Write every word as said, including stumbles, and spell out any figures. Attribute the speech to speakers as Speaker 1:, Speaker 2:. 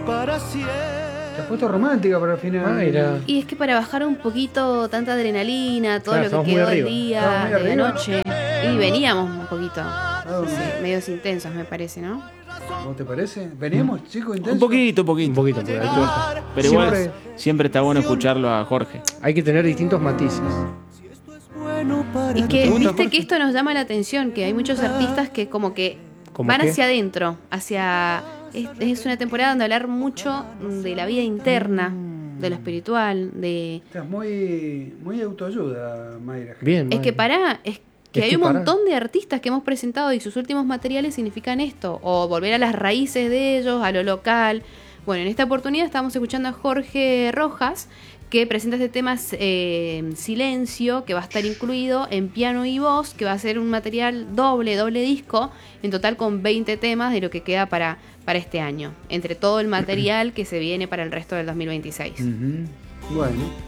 Speaker 1: para siempre.
Speaker 2: Te has puesto romántica para el final.
Speaker 3: Mayra.
Speaker 4: Y es que para bajar un poquito tanta adrenalina, todo
Speaker 3: Claro,
Speaker 4: lo
Speaker 3: estamos
Speaker 4: que
Speaker 3: muy
Speaker 4: quedó del
Speaker 3: arriba.
Speaker 4: día,
Speaker 2: Estamos muy
Speaker 4: de la
Speaker 2: arriba.
Speaker 4: noche. Y veníamos un poquito,
Speaker 2: Ah,
Speaker 4: sí, medios intensos, me parece, ¿no?
Speaker 2: ¿Cómo te parece? ¿Veníamos, chicos, intensos?
Speaker 5: Un poquito, un poquito.
Speaker 3: Un poquito, porque hay que bajar.
Speaker 5: Pero igual
Speaker 3: Siempre-
Speaker 5: siempre está bueno escucharlo a Jorge.
Speaker 3: Hay que tener distintos matices.
Speaker 4: Y que
Speaker 5: ¿Te gusta,
Speaker 4: viste
Speaker 5: Jorge?
Speaker 4: que esto nos llama la atención, que hay muchos artistas que como que
Speaker 3: ¿Cómo
Speaker 4: van
Speaker 3: qué?
Speaker 4: hacia adentro, hacia... Es, es una temporada donde hablar mucho de la vida interna, de lo espiritual, de...
Speaker 2: Estás muy, muy autoayuda, Mayra.
Speaker 3: Bien,
Speaker 4: Es que
Speaker 3: Mayra.
Speaker 4: pará, es que
Speaker 3: Es
Speaker 4: hay
Speaker 3: que
Speaker 4: un
Speaker 3: pará.
Speaker 4: montón de artistas que hemos presentado y sus últimos materiales significan esto, o volver a las raíces de ellos, a lo local. Bueno, en esta oportunidad estamos escuchando a Jorge Rojas, que presenta este tema eh, Silencio, que va a estar incluido en piano y voz, que va a ser un material doble, doble disco, en total con veinte temas de lo que queda para, para este año, entre todo el material que se viene para el resto del dos mil veintiséis.
Speaker 2: Ujú. Bueno,